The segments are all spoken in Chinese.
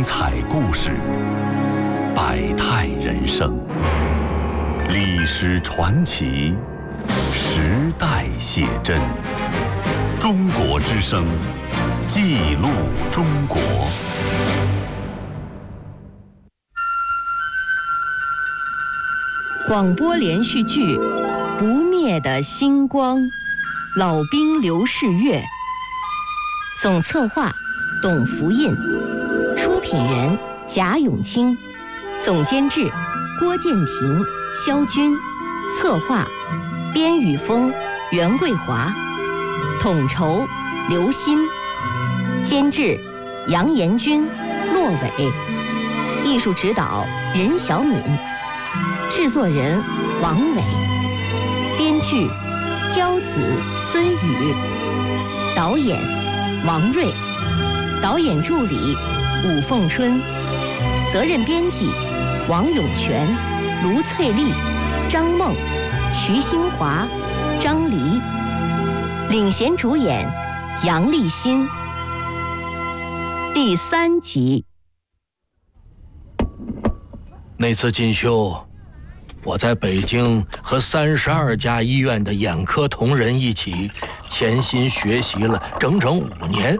彩故事，百态人生，历史传奇，时代写真。中国之声，记录中国。 广播连续剧《不灭的星光》，老兵刘世月。总策划董福印，出品人贾永清，总监制郭建平、肖军，策划边宇峰、袁桂华，统筹刘鑫，监制杨延军、骆伟，艺术指导任小敏，制作人王伟，编剧焦子、孙宇，导演王瑞，导演助理武凤春，责任编辑王永全、卢翠丽、张梦、瞿新华、张黎，领衔主演杨立新。第3集。 那次进修，我在北京和32家医院的眼科同仁一起潜心学习了整整5年。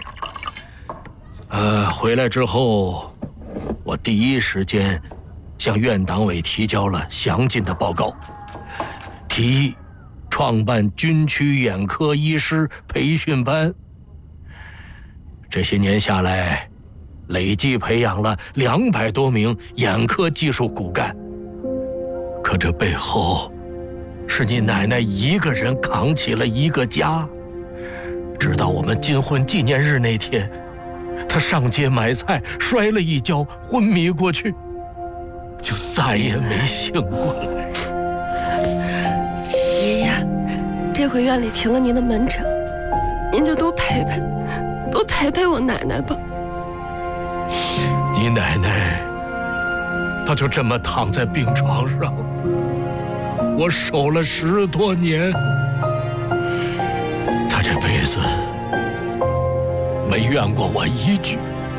回来之后，我第一时间向院党委提交了详尽的报告，提议创办军区眼科医师培训班。这些年下来，累计培养了200多名眼科技术骨干。可这背后，是你奶奶一个人扛起了一个家。直到我们金婚纪念日那天，她上街买菜，摔了一跤，昏迷过去，就再也没醒过来。 爷爷，这回院里停了您的门诊，您就多陪陪我奶奶吧。 你奶奶，她就这么躺在病床上，我守了10多年。她这辈子没怨过我一句。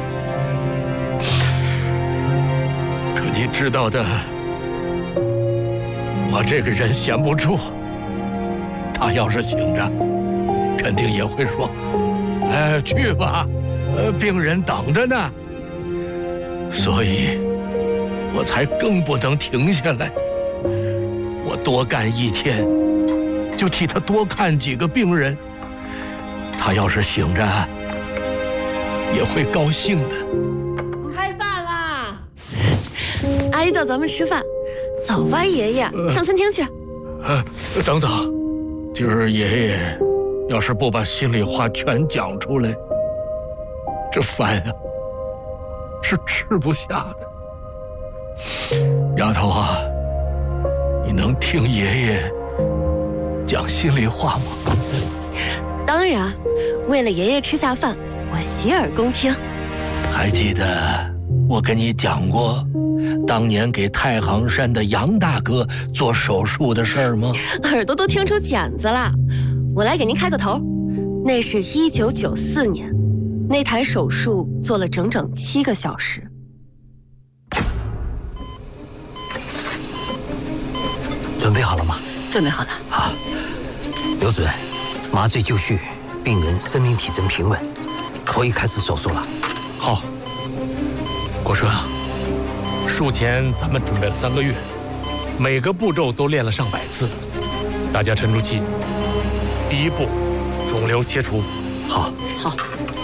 可你知道的，我这个人闲不住。她要是醒着，肯定也会说：“去吧，病人等着呢。”所以我才更不能停下来。我多干1天，就替他多看几个病人。他要是醒着，也会高兴的。 开饭啦！阿姨叫咱们吃饭，走吧，爷爷，上餐厅去。 等等，今儿爷爷要是不把心里话全讲出来，这饭呀，是吃不下的。丫头啊，你能听爷爷讲心里话吗？ 当然，为了爷爷吃下饭，我洗耳恭听。 还记得我跟你讲过当年给太行山的杨大哥做手术的事儿吗？ 耳朵都听出茧子了。我来给您开个头，那是1994年，那台手术做了整整7个小时。 准备好了吗？ 准备好了。 好，刘主任，麻醉就绪，病人生命体征平稳，可以开始手术了。 好，国顺啊，术前咱们准备了3个月，每个步骤都练了上百次。大家沉住气。第1步，肿瘤切除。 好。